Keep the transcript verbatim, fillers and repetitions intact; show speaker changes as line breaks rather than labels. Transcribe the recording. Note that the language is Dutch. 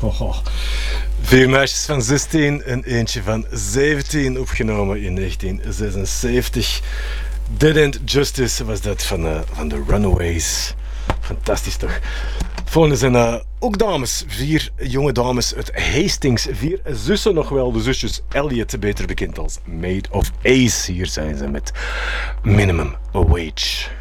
Oh, vier meisjes van zestien en eentje van zeventien, opgenomen in negentien zesenzeventig. Dead End Justice was dat van, uh, van de Runaways. Fantastisch toch? Volgende zijn uh, ook dames, vier jonge dames uit Hastings. Vier zussen nog wel, de zusjes Elliot, beter bekend als Maid of Ace. Hier zijn ze met Minimum Wage.